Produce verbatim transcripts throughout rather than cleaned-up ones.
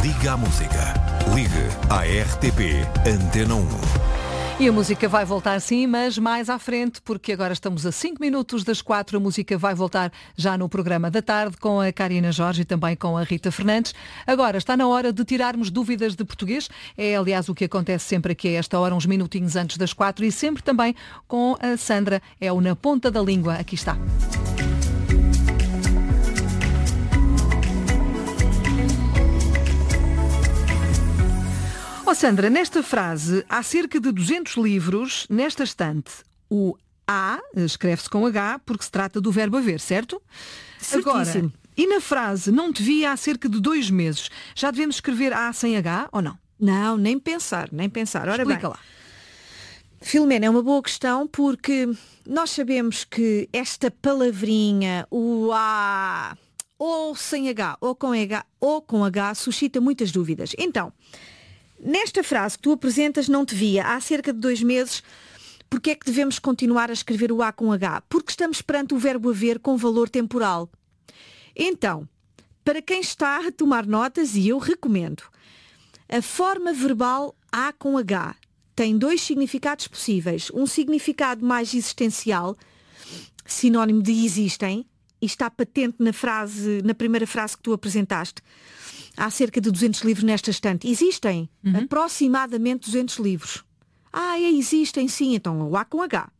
Liga à Música. Ligue à R T P Antena um. E a música vai voltar sim, mas mais à frente, porque agora estamos a cinco minutos das quatro. A música vai voltar já no programa da tarde com a Karina Jorge e também com a Rita Fernandes. Agora está na hora de tirarmos dúvidas de português. É aliás o que acontece sempre aqui a esta hora, uns minutinhos antes das quatro, e sempre também com a Sandra. É o Na Ponta da Língua. Aqui está. Oh Sandra, nesta frase há cerca de duzentos livros nesta estante. O A escreve-se com H porque se trata do verbo haver, certo? Certíssimo. Agora, e na frase não te vi há cerca de dois meses, já devemos escrever A sem H ou não? Não, nem pensar, nem pensar. Ora Explica bem, lá. Filomena, é uma boa questão porque nós sabemos que esta palavrinha, o A, ou sem H, ou com H, ou com H, suscita muitas dúvidas. Então, nesta frase que tu apresentas, não te via há cerca de dois meses, porque é que devemos continuar a escrever o A com H? Porque estamos perante o verbo haver com valor temporal. Então, para quem está a tomar notas, e eu recomendo, a forma verbal A com H tem dois significados possíveis. Um significado mais existencial, sinónimo de existem, e está patente na frase, na primeira frase que tu apresentaste. Há cerca de duzentos livros nesta estante. Existem uhum. aproximadamente duzentos livros. Ah, é, existem sim, então o A com H.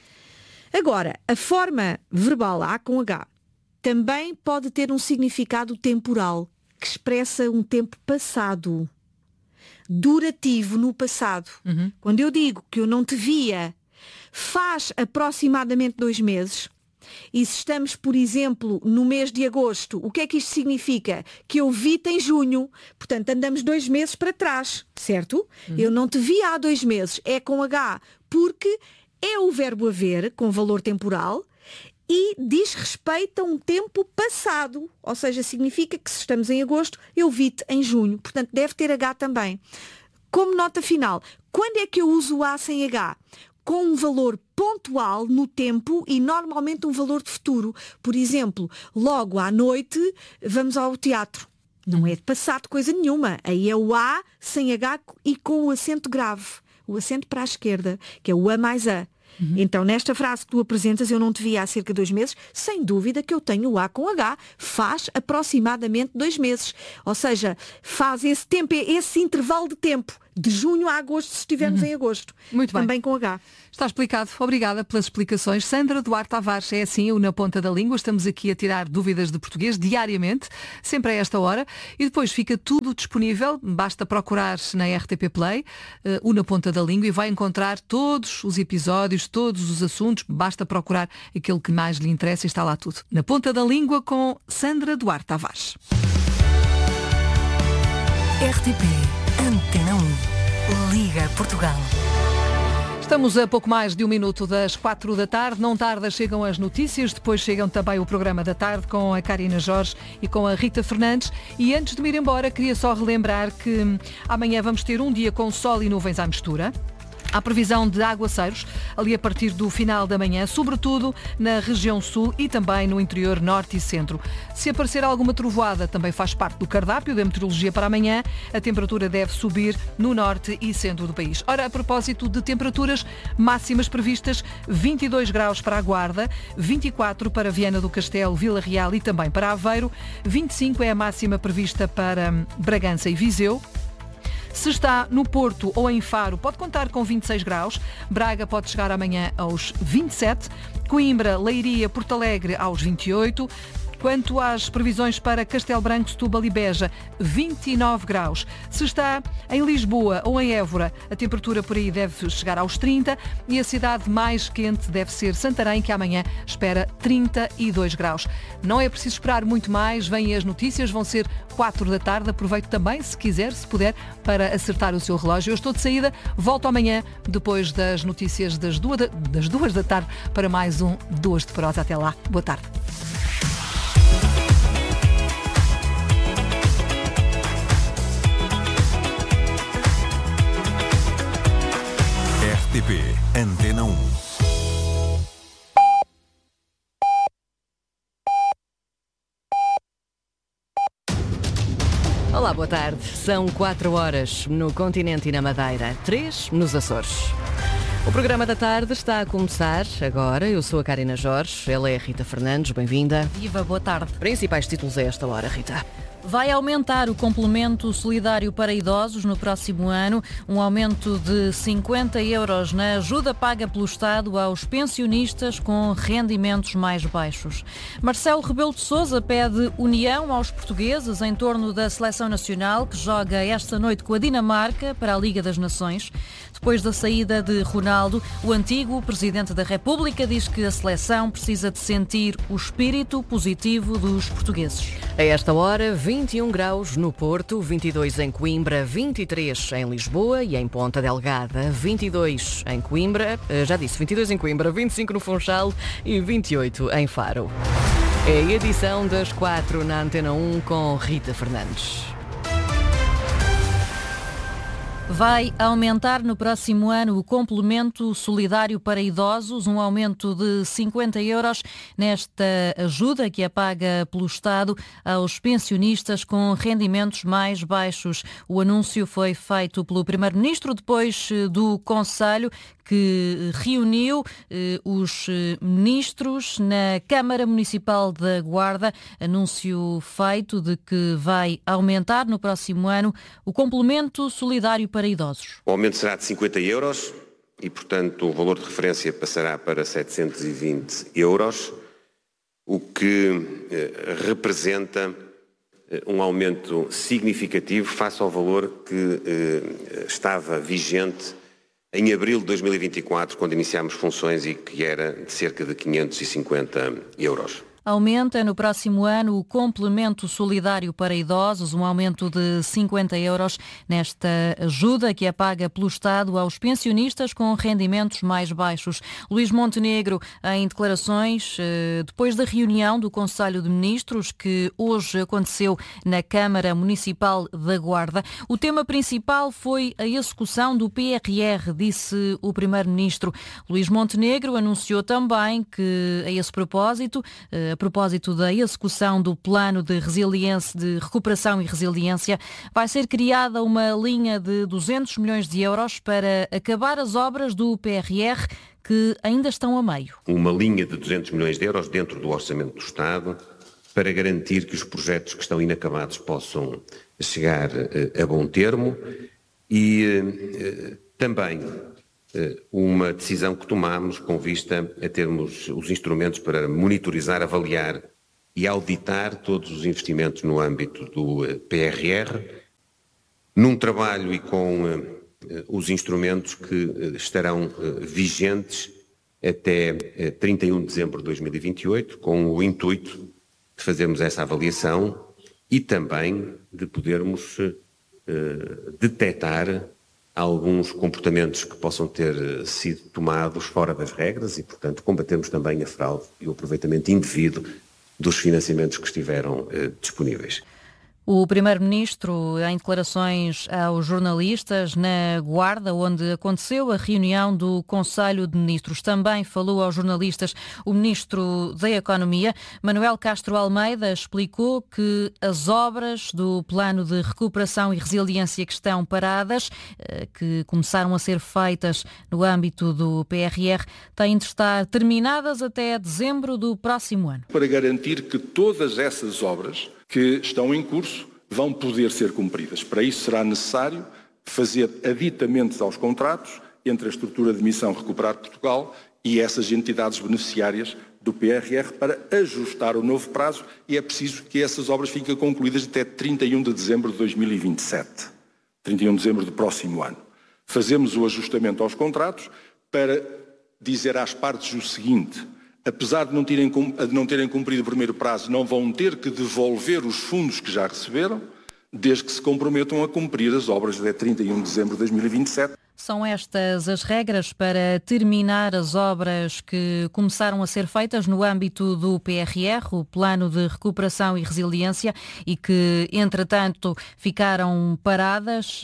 Agora, a forma verbal A com H também pode ter um significado temporal, que expressa um tempo passado, durativo no passado. Uhum. Quando eu digo que eu não te via faz aproximadamente dois meses, e se estamos, por exemplo, no mês de agosto, o que é que isto significa? Que eu vi-te em junho, portanto andamos dois meses para trás, certo? Uhum. Eu não te vi há dois meses, é com H, porque é o verbo haver, com valor temporal, e diz respeito a um tempo passado, ou seja, significa que se estamos em agosto, eu vi-te em junho, portanto deve ter H também. Como nota final, quando é que eu uso o A sem H? Com um valor pontual no tempo e normalmente um valor de futuro. Por exemplo, logo à noite vamos ao teatro. Não é de passado coisa nenhuma. Aí é o A sem H e com o acento grave. O acento para a esquerda, que é o A mais A. Uhum. Então, nesta frase que tu apresentas, eu não te vi há cerca de dois meses, sem dúvida que eu tenho o A com H, faz aproximadamente dois meses. Ou seja, faz esse tempo, esse intervalo de tempo, de junho a agosto, se estivermos uhum. em agosto. Muito bem. Também com H. Está explicado. Obrigada pelas explicações. Sandra Duarte Tavares, é assim, o Na Ponta da Língua. Estamos aqui a tirar dúvidas de português diariamente, sempre a esta hora. E depois fica tudo disponível. Basta procurar na R T P Play, uh, o Na Ponta da Língua, e vai encontrar todos os episódios, todos os assuntos. Basta procurar aquele que mais lhe interessa e está lá tudo. Na Ponta da Língua com Sandra Duarte Tavares. R T P Antena um. Liga Portugal. Estamos a pouco mais de um minuto das quatro da tarde. Não tarda, chegam as notícias. Depois chegam também o programa da tarde com a Karina Jorge e com a Rita Fernandes. E antes de me ir embora, queria só relembrar que amanhã vamos ter um dia com sol e nuvens à mistura. Há previsão de aguaceiros ali a partir do final da manhã, sobretudo na região sul e também no interior norte e centro. Se aparecer alguma trovoada, também faz parte do cardápio da meteorologia para amanhã. A temperatura deve subir no norte e centro do país. Ora, a propósito de temperaturas máximas previstas, vinte e dois graus para a Guarda, vinte e quatro para Viana do Castelo, Vila Real e também para Aveiro, vinte e cinco é a máxima prevista para Bragança e Viseu. Se está no Porto ou em Faro, pode contar com vinte e seis graus. Braga pode chegar amanhã aos vinte e sete. Coimbra, Leiria, Porto Alegre aos vinte e oito. Quanto às previsões para Castelo Branco, Setúbal e Beja, vinte e nove graus. Se está em Lisboa ou em Évora, a temperatura por aí deve chegar aos trinta e a cidade mais quente deve ser Santarém, que amanhã espera trinta e dois graus. Não é preciso esperar muito mais, vêm as notícias, vão ser quatro da tarde. Aproveito também, se quiser, se puder, para acertar o seu relógio. Eu estou de saída, volto amanhã depois das notícias das duas da, das duas da tarde para mais um Duas de Prosa. Até lá, boa tarde. R T P Antena um. Olá. Olá, boa tarde. São quatro horas no continente e na Madeira, três nos Açores. O programa da tarde está a começar agora. Eu sou a Karina Jorge, ela é a Rita Fernandes, bem-vinda. Viva, boa tarde. Principais títulos a esta hora, Rita. Vai aumentar o complemento solidário para idosos no próximo ano, um aumento de cinquenta euros na ajuda paga pelo Estado aos pensionistas com rendimentos mais baixos. Marcelo Rebelo de Sousa pede união aos portugueses em torno da seleção nacional que joga esta noite com a Dinamarca para a Liga das Nações. Depois da saída de Ronaldo, o antigo Presidente da República diz que a seleção precisa de sentir o espírito positivo dos portugueses. A esta hora, vinte e um graus no Porto, vinte e dois em Coimbra, vinte e três em Lisboa e em Ponta Delgada, vinte e dois em Coimbra, já disse, vinte e dois em Coimbra, vinte e cinco no Funchal e vinte e oito em Faro. É a edição das quatro na Antena um com Rita Fernandes. Vai aumentar no próximo ano o complemento solidário para idosos, um aumento de cinquenta euros nesta ajuda que é paga pelo Estado aos pensionistas com rendimentos mais baixos. O anúncio foi feito pelo Primeiro-Ministro depois do Conselho que reuniu eh, os ministros na Câmara Municipal da Guarda. Anúncio feito de que vai aumentar no próximo ano o complemento solidário para idosos. O aumento será de cinquenta euros e, portanto, o valor de referência passará para setecentos e vinte euros, o que eh, representa eh, um aumento significativo face ao valor que eh, estava vigente em abril de dois mil e vinte e quatro, quando iniciámos funções e que era de cerca de quinhentos e cinquenta euros. Aumenta no próximo ano o complemento solidário para idosos, um aumento de cinquenta euros nesta ajuda que é paga pelo Estado aos pensionistas com rendimentos mais baixos. Luís Montenegro, em declarações, depois da reunião do Conselho de Ministros, que hoje aconteceu na Câmara Municipal da Guarda, o tema principal foi a execução do P R R, disse o Primeiro-Ministro. Luís Montenegro anunciou também que, a esse propósito, a propósito da execução do Plano de Resiliência, de Recuperação e Resiliência, vai ser criada uma linha de duzentos milhões de euros para acabar as obras do P R R que ainda estão a meio. Uma linha de duzentos milhões de euros dentro do Orçamento do Estado para garantir que os projetos que estão inacabados possam chegar a bom termo e também uma decisão que tomámos com vista a termos os instrumentos para monitorizar, avaliar e auditar todos os investimentos no âmbito do P R R, num trabalho e com os instrumentos que estarão vigentes até trinta e um de dezembro de dois mil e vinte e oito, com o intuito de fazermos essa avaliação e também de podermos detectar alguns comportamentos que possam ter sido tomados fora das regras e, portanto, combatermos também a fraude e o aproveitamento indevido dos financiamentos que estiveram eh, disponíveis. O Primeiro-Ministro, em declarações aos jornalistas na Guarda, onde aconteceu a reunião do Conselho de Ministros, também falou aos jornalistas o Ministro da Economia. Manuel Castro Almeida explicou que as obras do Plano de Recuperação e Resiliência que estão paradas, que começaram a ser feitas no âmbito do P R R, têm de estar terminadas até dezembro do próximo ano. Para garantir que todas essas obras que estão em curso vão poder ser cumpridas. Para isso será necessário fazer aditamentos aos contratos entre a estrutura de missão Recuperar Portugal e essas entidades beneficiárias do P R R para ajustar o novo prazo e é preciso que essas obras fiquem concluídas até trinta e um de dezembro de dois mil e vinte e sete, trinta e um de dezembro do próximo ano. Fazemos o ajustamento aos contratos para dizer às partes o seguinte: apesar de não, terem, de não terem cumprido o primeiro prazo, não vão ter que devolver os fundos que já receberam, desde que se comprometam a cumprir as obras até trinta e um de dezembro de dois mil e vinte e sete. São estas as regras para terminar as obras que começaram a ser feitas no âmbito do P R R, o Plano de Recuperação e Resiliência, e que, entretanto, ficaram paradas,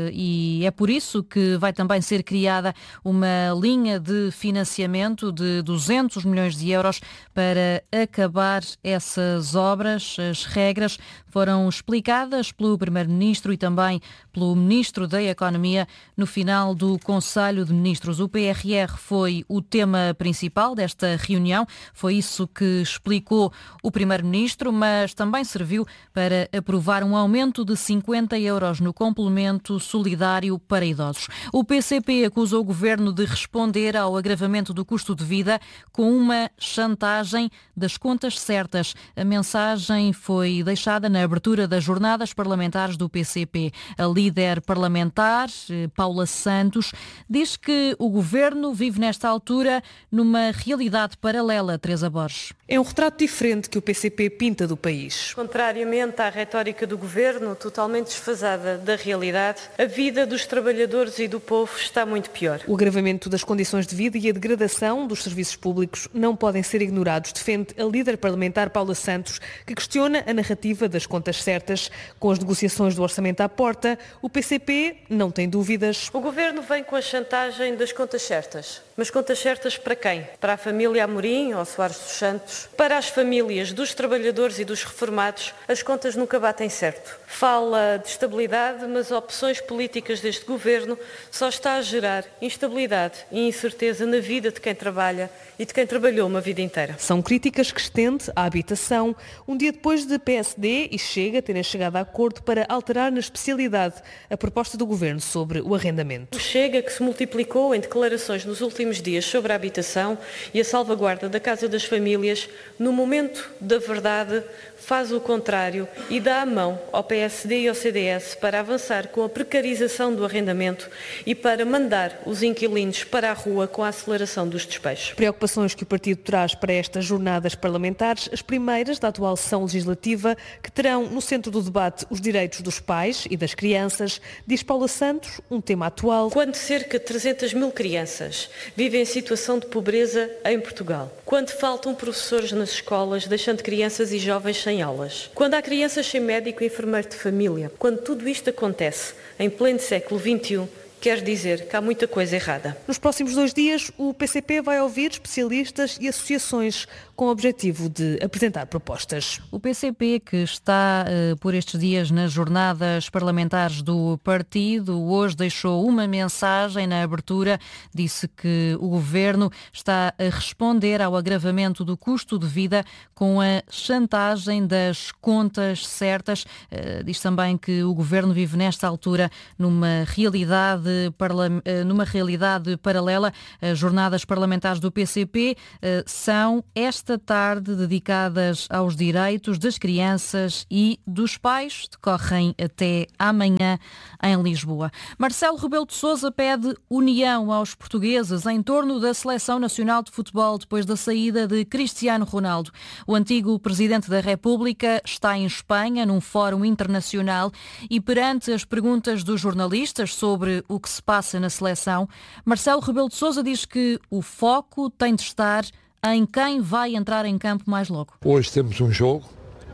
e é por isso que vai também ser criada uma linha de financiamento de duzentos milhões de euros para acabar essas obras. As regras foram explicadas pelo Primeiro-Ministro e também pelo Ministro da Economia no final do Conselho de Ministros. O P R R foi o tema principal desta reunião, foi isso que explicou o Primeiro-Ministro, mas também serviu para aprovar um aumento de cinquenta euros no complemento solidário para idosos. O P C P acusou o Governo de responder ao agravamento do custo de vida com uma chantagem das contas certas. A mensagem foi deixada na abertura das jornadas parlamentares do P C P. A líder parlamentar, Paula Santos, diz que o Governo vive nesta altura numa realidade paralela. Teresa Borges. É um retrato diferente que o P C P pinta do país. Contrariamente à retórica do Governo, totalmente desfasada da realidade, a vida dos trabalhadores e do povo está muito pior. O agravamento das condições de vida e a degradação dos serviços públicos não podem ser ignorados, defende a líder parlamentar Paula Santos, que questiona a narrativa das contas certas. Com as negociações do orçamento à porta, o P C P não tem dúvidas. O Governo vem com a chantagem das contas certas. Mas contas certas para quem? Para a família Amorim ou Soares dos Santos? Para as famílias dos trabalhadores e dos reformados, as contas nunca batem certo. Fala de estabilidade, mas opções políticas deste Governo só está a gerar instabilidade e incerteza na vida de quem trabalha e de quem trabalhou uma vida inteira. São críticas que estende à habitação, um dia depois de P S D e Chega terem chegado a acordo para alterar na especialidade a proposta do Governo sobre o arrendamento. O Chega, que se multiplicou em declarações nos últimos dias sobre a habitação e a salvaguarda da casa das famílias, no momento da verdade faz o contrário e dá a mão ao P S D e ao C D S para avançar com a precarização do arrendamento e para mandar os inquilinos para a rua com a aceleração dos despejos. Preocupações que o partido traz para estas jornadas parlamentares, as primeiras da atual sessão legislativa, que terão no centro do debate os direitos dos pais e das crianças, diz Paula Santos, um tema atual. Quando cerca de trezentas mil crianças vivem em situação de pobreza em Portugal, quando faltam professores nas escolas, deixando crianças e jovens sem aulas, quando há crianças sem médico e enfermeiro de família, quando tudo isto acontece em pleno século vinte e um, quer dizer que há muita coisa errada. Nos próximos dois dias, o P C P vai ouvir especialistas e associações com o objetivo de apresentar propostas. O P C P, que está uh, por estes dias nas jornadas parlamentares do partido, hoje deixou uma mensagem na abertura, disse que o Governo está a responder ao agravamento do custo de vida com a chantagem das contas certas. Uh, diz também que o Governo vive nesta altura numa realidade, parla- uh, numa realidade paralela. As jornadas parlamentares do P C P uh, são esta esta tarde dedicadas aos direitos das crianças e dos pais, decorrem até amanhã em Lisboa. Marcelo Rebelo de Sousa pede união aos portugueses em torno da Seleção Nacional de Futebol depois da saída de Cristiano Ronaldo. O antigo Presidente da República está em Espanha num fórum internacional e perante as perguntas dos jornalistas sobre o que se passa na seleção, Marcelo Rebelo de Sousa diz que o foco tem de estar em quem vai entrar em campo mais logo. Hoje temos um jogo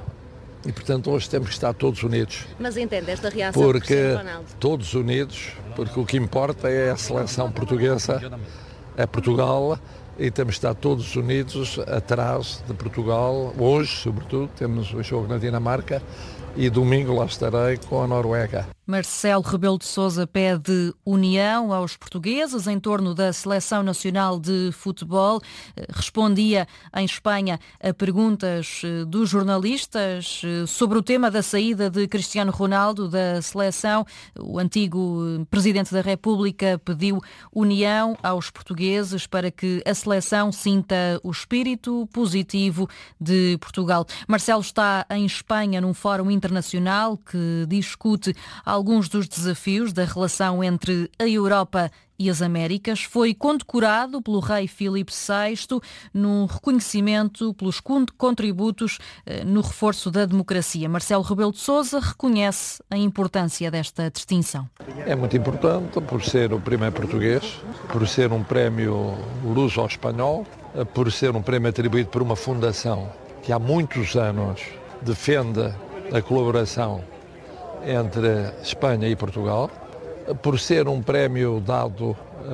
e, portanto, hoje temos que estar todos unidos. Mas entende esta reação porque do Cristiano Ronaldo? Todos unidos, porque o que importa é a seleção portuguesa, é Portugal, e temos que estar todos unidos atrás de Portugal. Hoje, sobretudo, temos o jogo na Dinamarca e domingo lá estarei com a Noruega. Marcelo Rebelo de Sousa pede união aos portugueses em torno da Seleção Nacional de Futebol. Respondia em Espanha a perguntas dos jornalistas sobre o tema da saída de Cristiano Ronaldo da seleção. O antigo Presidente da República pediu união aos portugueses para que a seleção sinta o espírito positivo de Portugal. Marcelo está em Espanha num fórum internacional que discute ao alguns dos desafios da relação entre a Europa e as Américas. Foi condecorado pelo rei Filipe sexto num reconhecimento pelos contributos no reforço da democracia. Marcelo Rebelo de Sousa reconhece a importância desta distinção. É muito importante por ser o primeiro português, por ser um prémio luso-espanhol, por ser um prémio atribuído por uma fundação que há muitos anos defende a colaboração entre Espanha e Portugal, por ser um prémio dado uh,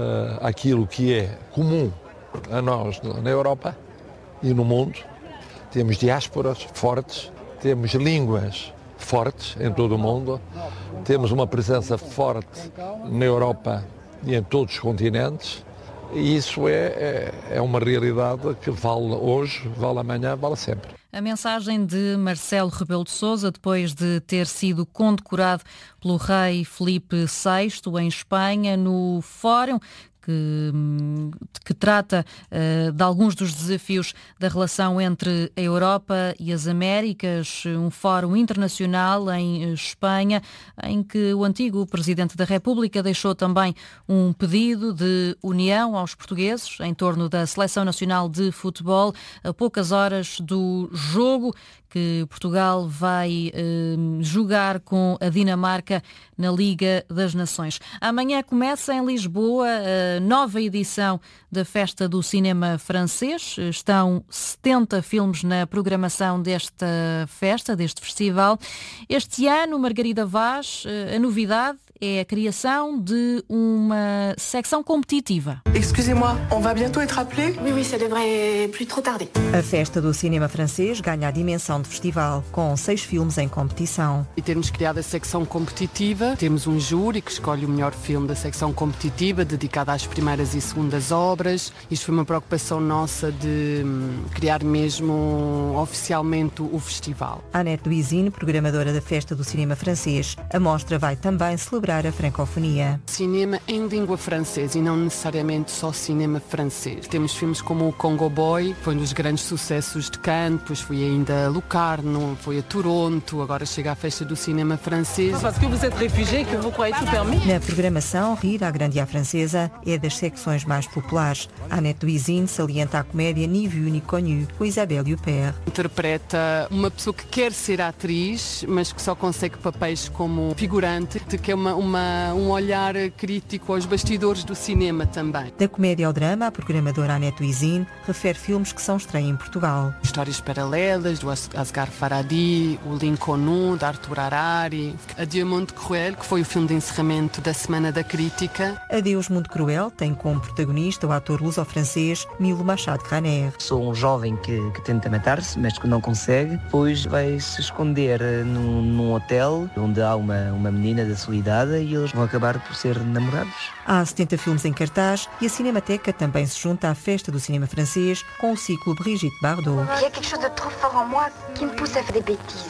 àquilo que é comum a nós na Europa e no mundo. Temos diásporas fortes, temos línguas fortes em todo o mundo, temos uma presença forte na Europa e em todos os continentes, e isso é, é, é uma realidade que vale hoje, vale amanhã, vale sempre. A mensagem de Marcelo Rebelo de Sousa, depois de ter sido condecorado pelo rei Filipe sexto em Espanha, no Fórum que, que trata uh, de alguns dos desafios da relação entre a Europa e as Américas, um fórum internacional em Espanha, em que o antigo Presidente da República deixou também um pedido de união aos portugueses em torno da Seleção Nacional de Futebol, a poucas horas do jogo que Portugal vai eh, jogar com a Dinamarca na Liga das Nações. Amanhã começa em Lisboa a nova edição da Festa do Cinema Francês. Estão setenta filmes na programação desta festa, deste festival. Este ano, Margarida Vaz, a novidade é a criação de uma secção competitiva. Excusez-moi, on va bientôt être appelé? Oui, oui, ça devrait plus trop tarder. A Festa do Cinema Francês ganha a dimensão de festival, com seis filmes em competição. E termos criado a secção competitiva, temos um júri que escolhe o melhor filme da secção competitiva, dedicada às primeiras e segundas obras. Isto foi uma preocupação nossa de criar mesmo oficialmente o festival. Annette Duizine, programadora da Festa do Cinema Francês, a mostra vai também celebrar a francofonia. Cinema em língua francesa e não necessariamente só cinema francês. Temos filmes como o Congo Boy, foi um dos grandes sucessos de Cannes, depois foi ainda a Locarno, foi a Toronto, agora chega à Festa do Cinema Francês. Parce que vous êtes réfugié, que vous croyez tout permis? Na programação, Rir à Grande à Francesa é das secções mais populares. Annette Duizine salienta a comédia Ni vu ni connu, com Isabelle Huppert. Interpreta uma pessoa que quer ser atriz, mas que só consegue papéis como figurante, que é uma Uma, um olhar crítico aos bastidores do cinema também. Da comédia ao drama, a programadora Annette Duizine refere filmes que são estreia em Portugal. Histórias paralelas do Asghar Farhadi, o Lincoln, de Arthur Harari, Adieu Monde Cruel, que foi o filme de encerramento da Semana da Crítica. Adeus Mundo Cruel tem como protagonista o ator luso-francês Milo Machado Raner. Sou um jovem que, que tenta matar-se, mas que não consegue, pois vai se esconder num, num hotel onde há uma, uma menina da sua idade e eles vão acabar por ser namorados. Há setenta filmes em cartaz e a Cinemateca também se junta à Festa do Cinema Francês com o ciclo Brigitte Bardot. Il y a quelque chose de trop fort en moi qui me pousse à faire des bêtises.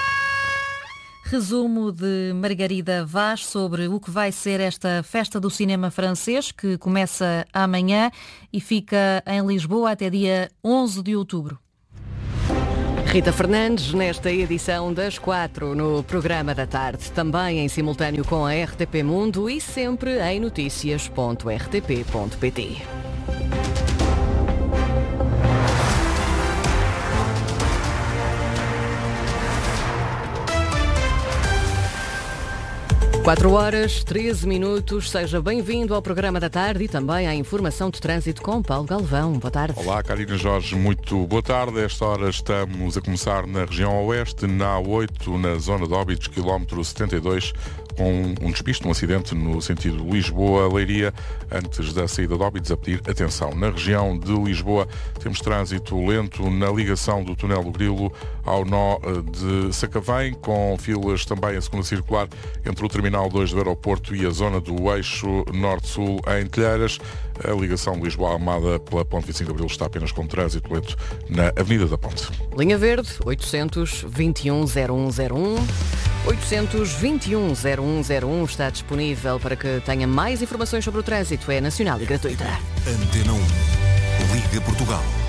Resumo de Margarida Vaz sobre o que vai ser esta Festa do Cinema Francês, que começa amanhã e fica em Lisboa até dia onze de outubro. Rita Fernandes, nesta edição das quatro, no programa da tarde, também em simultâneo com a R T P Mundo e sempre em notícias ponto r t p ponto p t. quatro horas, treze minutos, seja bem-vindo ao programa da tarde e também à informação de trânsito com Paulo Galvão. Boa tarde. Olá, Carina Jorge, muito boa tarde. A esta hora estamos a começar na região oeste, na A oito, na zona de Óbidos, quilómetro setenta e dois, com um despiste, um acidente no sentido Lisboa-Leiria, antes da saída de Óbidos, a pedir atenção. Na região de Lisboa temos trânsito lento na ligação do túnel do Grilo ao nó de Sacavém, com filas também a segunda circular entre o terminal dois do aeroporto e a zona do eixo norte-sul em Telheiras. A ligação de Lisboa-Almada pela Ponte vinte e cinco de Abril está apenas com trânsito lento na Avenida da Ponte. Linha Verde, oitocentos, vinte e um, zero um zero um. oitocentos, vinte e um, zero um zero um está disponível para que tenha mais informações sobre o trânsito. É nacional e gratuita. Antena um. Liga Portugal.